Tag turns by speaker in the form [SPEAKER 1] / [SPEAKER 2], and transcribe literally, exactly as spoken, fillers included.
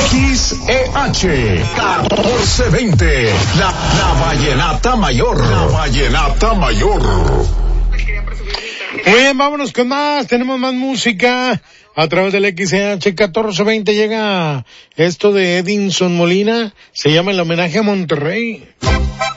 [SPEAKER 1] X E H catorce veinte, la, la Vallenata Mayor, la Vallenata Mayor.
[SPEAKER 2] Muy bien, vámonos con más, tenemos más música a través del X E H catorce veinte. Llega esto de Edinson Molina, se llama El Homenaje a Monterrey.